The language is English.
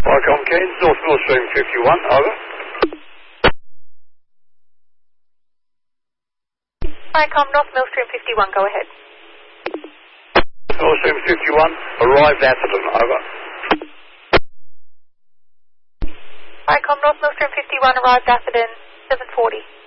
Vicom Cairns, North Millstream 51, over. Vicom, North Millstream 51, go ahead. Millstream 51, arrived Atherton, over. Vicom, North Millstream 51, arrived Atherton, 740.